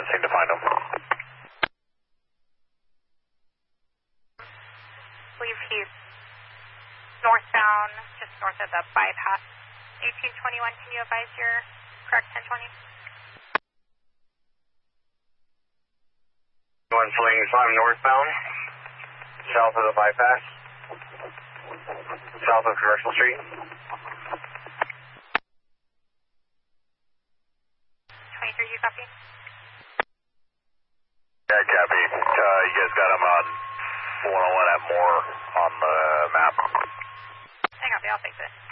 seem to find them. I believe he's northbound, just north of the bypass. 1821, can you advise your correct 1020? One fleeing 5 northbound, south of the bypass, south of Commercial Street. 23, you copy? Yeah, copy. You guys got him on 401 at Moore on the map. I copy, I'll fix it.